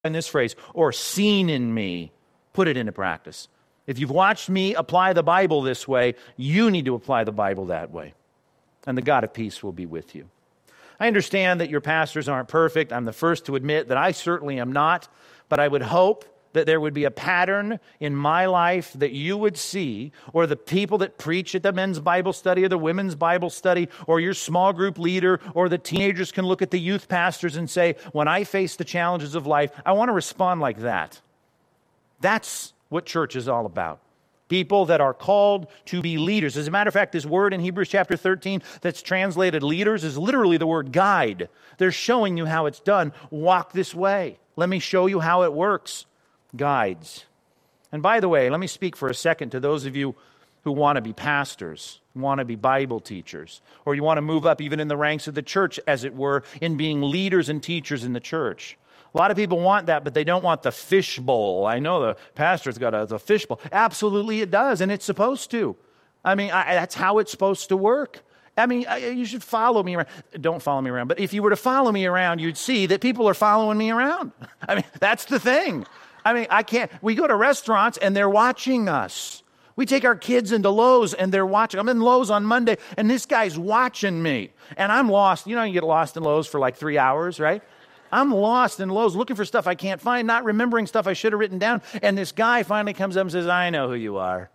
in this phrase, or seen in me, put it into practice. If you've watched me apply the Bible this way, you need to apply the Bible that way. And the God of peace will be with you. I understand that your pastors aren't perfect. I'm the first to admit that I certainly am not. But I would hope that there would be a pattern in my life that you would see, or the people that preach at the men's Bible study or the women's Bible study, or your small group leader, or the teenagers can look at the youth pastors and say, when I face the challenges of life, I want to respond like that. That's what church is all about. People that are called to be leaders. As a matter of fact, this word in Hebrews chapter 13 that's translated leaders is literally the word guide. They're showing you how it's done. Walk this way. Let me show you how it works. Guides. And by the way, let me speak for a second to those of you who want to be pastors, want to be Bible teachers, or you want to move up even in the ranks of the church, as it were, in being leaders and teachers in the church. A lot of people want that, but they don't want the fishbowl. I know the pastor's got a fishbowl. Absolutely it does, and it's supposed to. I mean, that's how it's supposed to work. I mean, you should follow me around. Don't follow me around, but if you were to follow me around, you'd see that people are following me around. I mean, that's the thing. I mean, we go to restaurants and they're watching us. We take our kids into Lowe's and they're watching. I'm in Lowe's on Monday and this guy's watching me. And I'm lost. You know, you get lost in Lowe's for like 3 hours, right? I'm lost in Lowe's looking for stuff I can't find, not remembering stuff I should have written down. And this guy finally comes up and says, I know who you are.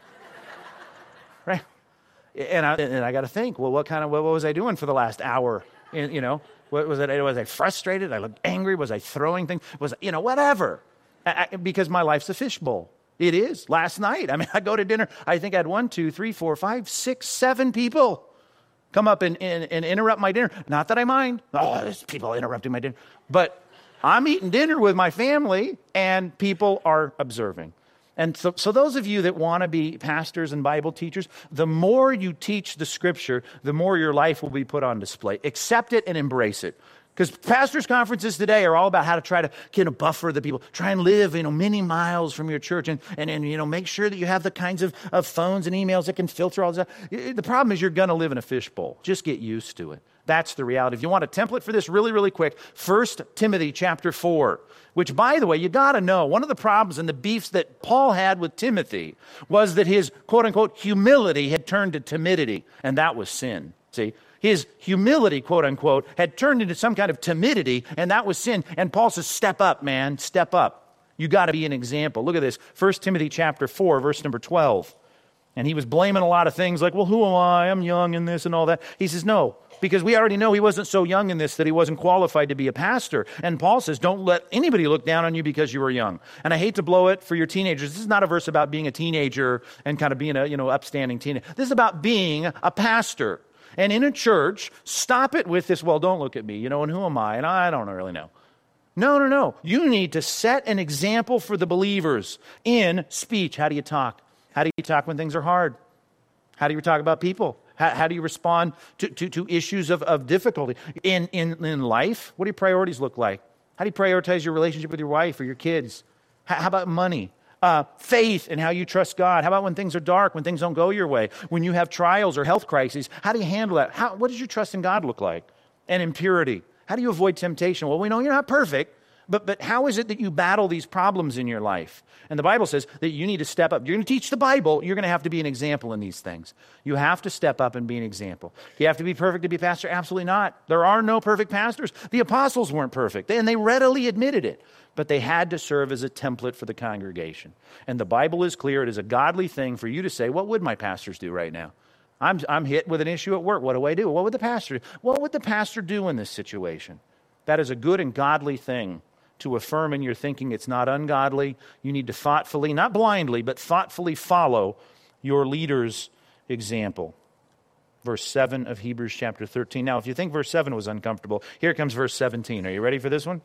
Right? And I got to think, well, what was I doing for the last hour? You know, what was it? Was I frustrated? I looked angry? Was I throwing things? Whatever. Because my life's a fishbowl. It is. Last night, I mean, I go to dinner. I think I had 1, 2, 3, 4, 5, 6, 7 people come up and interrupt my dinner. Not that I mind. Oh, there's people interrupting my dinner. But I'm eating dinner with my family, and people are observing. And so those of you that want to be pastors and Bible teachers, the more you teach the Scripture, the more your life will be put on display. Accept it and embrace it. Because pastors' conferences today are all about how to try to buffer the people. Try and live, many miles from your church and make sure that you have the kinds of phones and emails that can filter all this. The problem is you're going to live in a fishbowl. Just get used to it. That's the reality. If you want a template for this really, really quick, 1 Timothy chapter 4, which, by the way, you got to know, one of the problems and the beefs that Paul had with Timothy was that his, quote-unquote, humility had turned to timidity, and that was sin. See? His humility, quote unquote, had turned into some kind of timidity, and that was sin. And Paul says, step up, man, step up. You got to be an example. Look at this, 1 Timothy chapter 4, verse number 12. And he was blaming a lot of things like, well, who am I? I'm young in this and all that. He says, no, because we already know he wasn't so young in this that he wasn't qualified to be a pastor. And Paul says, don't let anybody look down on you because you were young. And I hate to blow it for your teenagers. This is not a verse about being a teenager and kind of being a, upstanding teenager. This is about being a pastor. And in a church, stop it with this, well, don't look at me, and who am I? And I don't really know. No. You need to set an example for the believers in speech. How do you talk? How do you talk when things are hard? How do you talk about people? How do you respond to issues of difficulty? In life, what do your priorities look like? How do you prioritize your relationship with your wife or your kids? How about money? Faith and how you trust God. How about when things are dark, when things don't go your way, when you have trials or health crises? How do you handle that? What does your trust in God look like? And in purity. How do you avoid temptation? Well, we know you're not perfect, but how is it that you battle these problems in your life? And the Bible says that you need to step up. You're going to teach the Bible. You're going to have to be an example in these things. You have to step up and be an example. Do you have to be perfect to be a pastor? Absolutely not. There are no perfect pastors. The apostles weren't perfect, and they readily admitted it. But they had to serve as a template for the congregation. And the Bible is clear. It is a godly thing for you to say, what would my pastors do right now? I'm hit with an issue at work. What do I do? What would the pastor do? What would the pastor do in this situation? That is a good and godly thing to affirm in your thinking. It's not ungodly. You need to thoughtfully, not blindly, but thoughtfully follow your leader's example. Verse 7 of Hebrews chapter 13. Now, if you think verse 7 was uncomfortable, here comes verse 17. Are you ready for this one?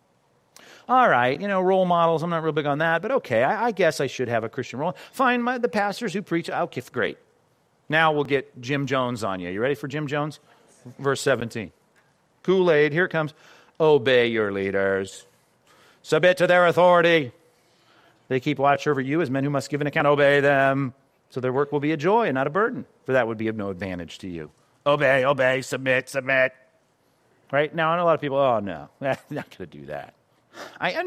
All right, role models, I'm not real big on that, but okay, I guess I should have a Christian role. Fine, the pastors who preach, okay, great. Now we'll get Jim Jones on you. You ready for Jim Jones? Verse 17. Kool-Aid, here it comes. Obey your leaders. Submit to their authority. They keep watch over you as men who must give an account. Obey them, so their work will be a joy and not a burden, for that would be of no advantage to you. Obey, submit. Right? Now, I know a lot of people, oh, no, I'm not going to do that. I